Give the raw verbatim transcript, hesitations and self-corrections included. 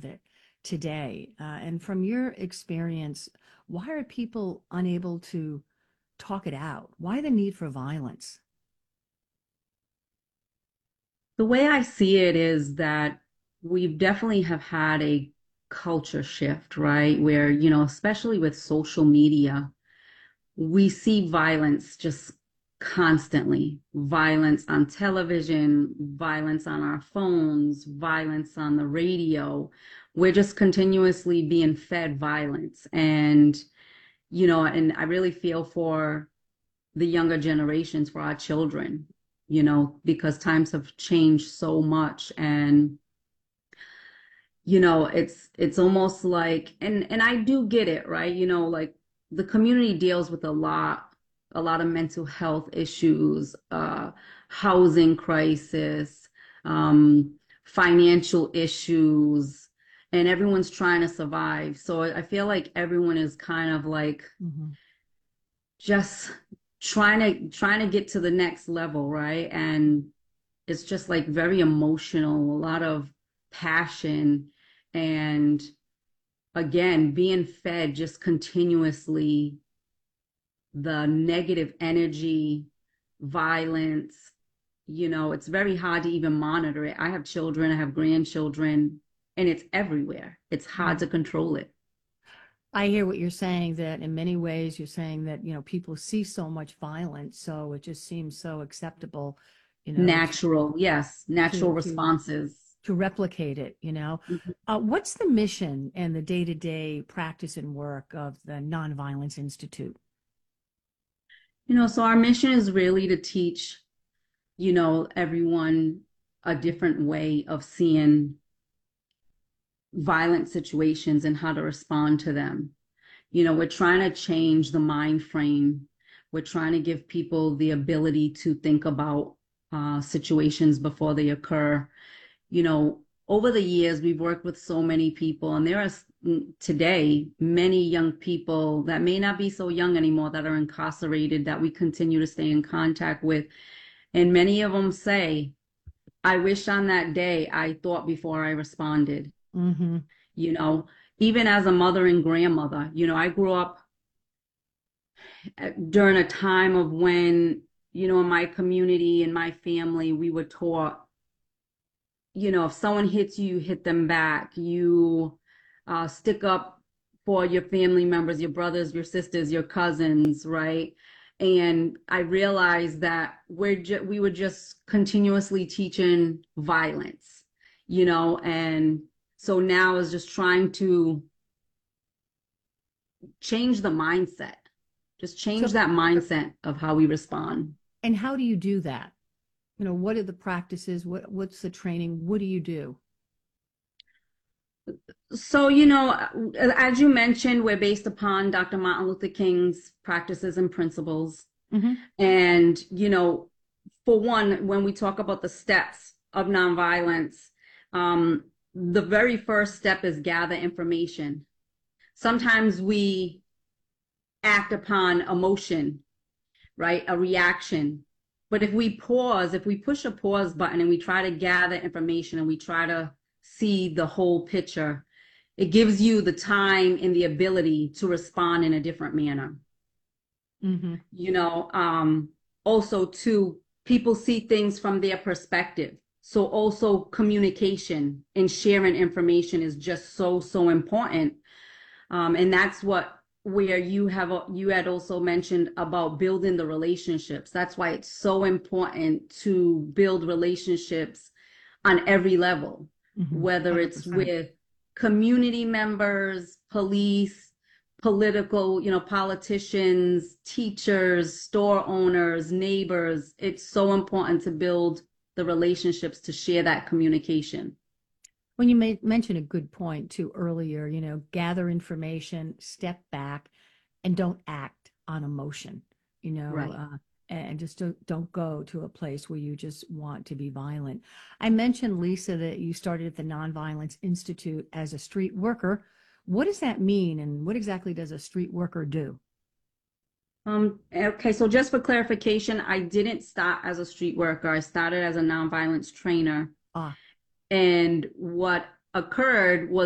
it today. Uh, and from your experience, why are people unable to talk it out? Why the need for violence? The way I see it is that we've definitely have had a culture shift, right? Where, you know, especially with social media, we see violence just constantly. Violence on television, violence on our phones, violence on the radio. We're just continuously being fed violence. And, you know, and I really feel for the younger generations, for our children, you know, because times have changed so much. And you know, it's it's almost like, and and I do get it, right? You know, like the community deals with a lot, a lot of mental health issues, uh, housing crisis, um, financial issues, and everyone's trying to survive. So I feel like everyone is kind of like Hmm. just trying to trying to get to the next level, right? And it's just like very emotional, a lot of passion, and again, being fed just continuously the negative energy, violence. You know, it's very hard to even monitor it. I have children, I have grandchildren, and it's everywhere. It's hard to control it. I hear what you're saying, that in many ways you're saying that, you know, people see so much violence, so it just seems so acceptable, you know, to Natural, yes, to natural to responses. to replicate it, you know. Mhm. Uh, what's the mission and the day-to-day practice and work of the Nonviolence Institute? You know, so our mission is really to teach, you know, everyone a different way of seeing violent situations and how to respond to them. You know, we're trying to change the mind frame. We're trying to give people the ability to think about uh, situations before they occur. You know, over the years, we've worked with so many people, and there are today many young people that may not be so young anymore that are incarcerated that we continue to stay in contact with. And many of them say, I wish on that day I thought before I responded. Mm-hmm. You know, even as a mother and grandmother, you know, I grew up during a time of when, you know, in my community and my family, we were taught, you know, if someone hits you, you hit them back. You uh, stick up for your family members, your brothers, your sisters, your cousins, right? And I realized that we're ju- we were just continuously teaching violence, you know, and so now is just trying to change the mindset, just change So, that mindset of how we respond. and how do you do that? You know, what are the practices? What what's the training? What do you do? So, you know, as you mentioned, we're based upon Doctor Martin Luther King's practices and principles. Mm-hmm. And, you know, for one, when we talk about the steps of nonviolence, um, the very first step is gather information. Sometimes we act upon emotion, right? A reaction. But if we pause, if we push a pause button and we try to gather information and we try to see the whole picture, it gives you the time and the ability to respond in a different manner. Mm-hmm. You know, um, also too, people see things from their perspective. So also communication and sharing information is just so, so important. Um, and that's what where you have you had also mentioned about building the relationships. That's why it's so important to build relationships on every level, Mm-hmm. whether it's one hundred percent. with community members, police, political, you know, politicians, teachers, store owners, neighbors. It's so important to build the relationships to share that communication. When you made mentioned a good point too earlier, you know, gather information, step back, and don't act on emotion, you know, Right. uh, and just don't, don't go to a place where you just want to be violent. I mentioned, Lisa, that you started at the Nonviolence Institute as a street worker. What does that mean, and what exactly does a street worker do? Um, okay, so just for clarification, I didn't start as a street worker. I started as a nonviolence trainer. Ah, And what occurred was